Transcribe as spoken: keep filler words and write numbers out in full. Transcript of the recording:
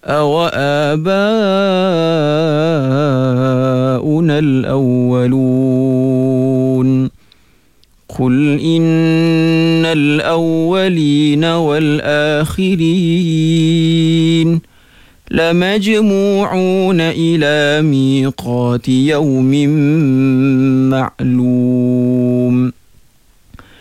أَوَآبَاؤُنَا الْأَوَّلُونَ قُلْ إِنَّ الْأَوَّلِينَ وَالْآخِرِينَ لَمَجْمُوعُونَ إِلَى مِيقَاتِ يَوْمٍ مَّعْلُومٍ